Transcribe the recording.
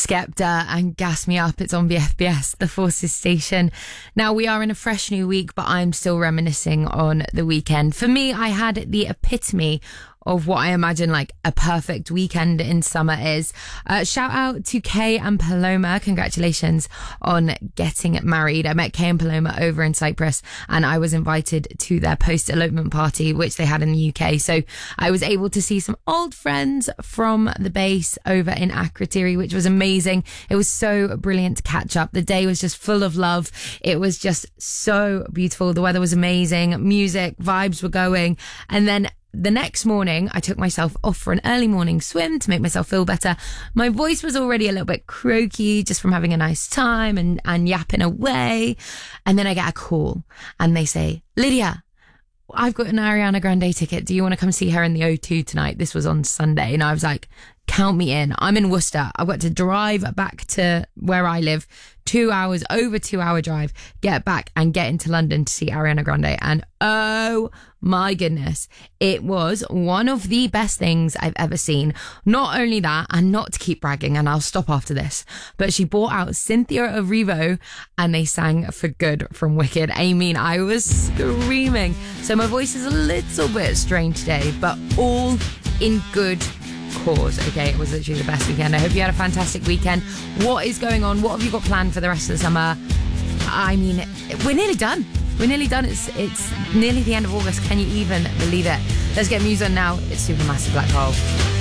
Skepta and Gas Me Up. It's on BFBS, the Forces station. Now, we are in a fresh new week, but I'm still reminiscing on the weekend. For me, I had the epitome of what I imagine like a perfect weekend in summer is. Shout out to Kay and Paloma. Congratulations on getting married. I met Kay and Paloma over in Cyprus and I was invited to their post-elopement party, which they had in the UK. So I was able to see some old friends from the base over in Akrotiri, which was amazing. It was so brilliant to catch up. The day was just full of love. It was just so beautiful. The weather was amazing. Music, vibes were going. And then the next morning, I took myself off for an early morning swim to make myself feel better. My voice was already a little bit croaky just from having a nice time and yapping away. And then I get a call and they say, Lydia, I've got an Ariana Grande ticket. Do you want to come see her in the O2 tonight? This was on Sunday. And I was like, count me in. I'm in Worcester. I've got to drive back to where I live. 2 hours, over 2 hour drive, get back and get into London to see Ariana Grande. And oh my goodness, it was one of the best things I've ever seen. Not only that, and not to keep bragging, and I'll stop after this, but she brought out Cynthia Erivo and they sang For Good from Wicked. I mean, I was screaming. So my voice is a little bit strange today, but all in good cause. Okay, it was literally the best weekend. I hope you had a fantastic weekend. What is going on? What have you got planned for the rest of the summer? I mean, we're nearly done. We're nearly done. It's nearly the end of August. Can you even believe it? Let's get music on now. It's Supermassive Black Hole.